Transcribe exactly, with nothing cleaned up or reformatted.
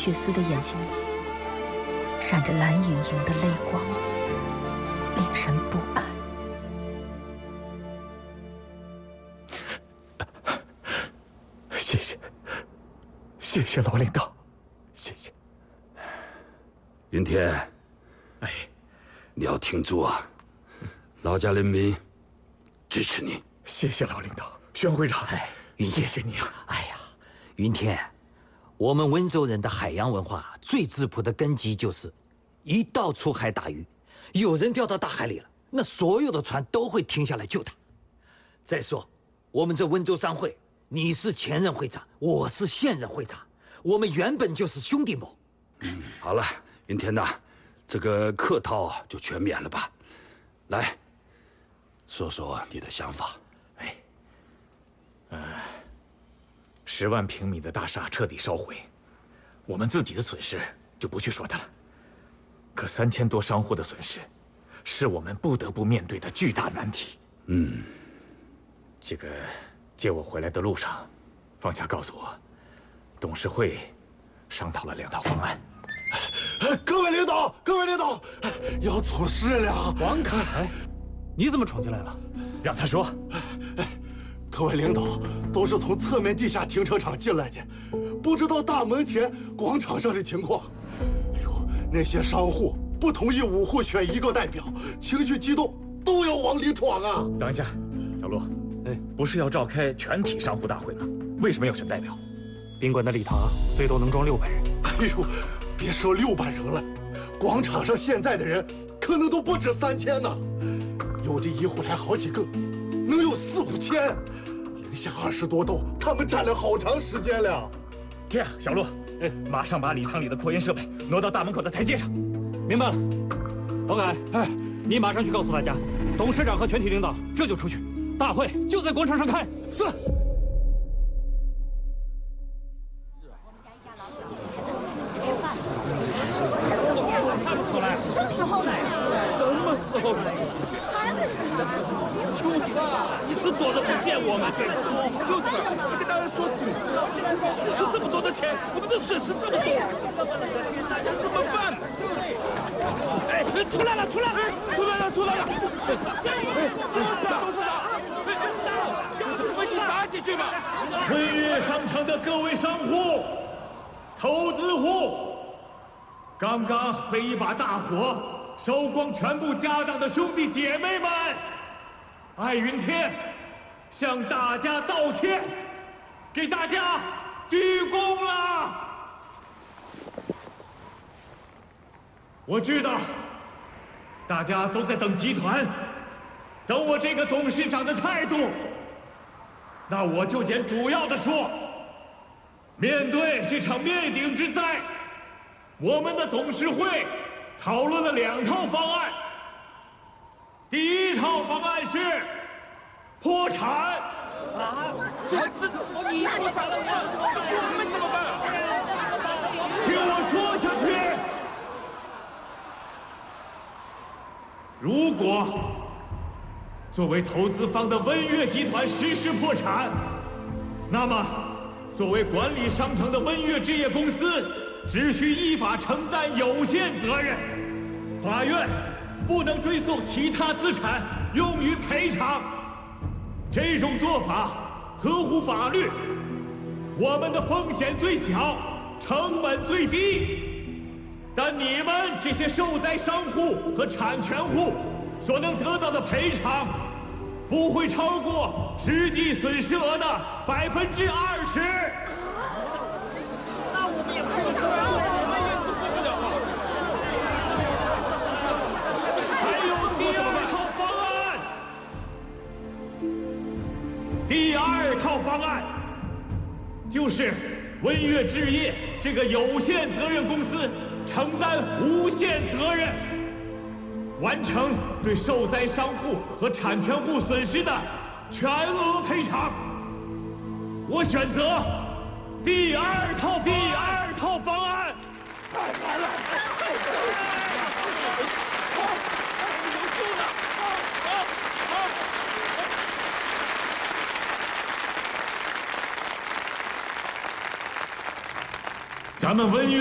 血丝的眼睛里闪着蓝盈盈的泪光，令人不安。 谢谢，谢谢老领导，谢谢。 云天， 哎， 你要挺住啊！老家人民支持你。 谢谢老领导，宣会长， 哎，云天， 谢谢你啊！ 哎呀，云天，我们温州人的海洋文化最质朴的根基就是，一到出海打鱼，有人掉到大海里了，那所有的船都会停下来救他。再说，我们这温州商会，你是前任会长，我是现任会长，我们原本就是兄弟盟。 嗯，好了，云天呐，这个客套就全免了吧。来，说说你的想法。 哎，呃，十万平米的大厦彻底烧毁，我们自己的损失就不去说它了。可三千多商户的损失，是我们不得不面对的巨大难题。 嗯， 这个接我回来的路上，方霞告诉我，董事会商讨了两套方案。 各位领导，各位领导，要出事了！ 王凯，你怎么闯进来了？让他说。 各位领导都是从侧面地下停车场进来的，不知道大门前广场上的情况。哎呦，那些商户不同意五户选一个代表，情绪激动，都要往里闯啊！ 等一下，小陆，哎，不是要召开全体商户大会吗？为什么要选代表？ 宾馆的礼堂最多能装六百人。 哎呦，别说六百人了，广场上现在的人可能都不止三千呢，有的一户来好几个，能有四五千。零下二十多度，他们站了好长时间了。 这样，小陆，哎，马上把礼堂里的扩音设备挪到大门口的台阶上。 明白了。王凯， 哎， 你马上去告诉大家，董事长和全体领导这就出去，大会就在广场上开。 是。 什么时候来？秋天，你是躲着不见我们，真是。就是，你跟大家说清楚，就这么多的钱，我们的损失这么多，怎么办？哎，出来了，出来了，出来了，出来了！董事长，董事长，飞机砸进去吧！ 温悦商城的各位商户、投资户，刚刚被一把大火烧光全部家当的兄弟姐妹们，艾云天向大家道歉，给大家鞠躬了。我知道大家都在等集团，等我这个董事长的态度。那我就简主要的说，面对这场灭顶之灾，我们的董事会讨论了两套方案。第一套方案是破产。 啊，这这你破产了，我们怎么办？ 听我说下去。如果作为投资方的温悦集团实施破产，那么作为管理商城的温悦置业公司只需依法承担有限责任，法院不能追溯其他资产用于赔偿。这种做法合乎法律，我们的风险最小，成本最低。但你们这些受灾商户和产权户所能得到的赔偿，不会超过实际损失额的百分之二十。 那我们也不能说，我们也做不了啊。 还有第二套方案。第二套方案就是温悦置业这个有限责任公司承担无限责任，完成对受灾商户和产权户损失的全额赔偿。我选择第二套第二套方案。 太难了，太难了！有救了！啊啊！ 咱们温悦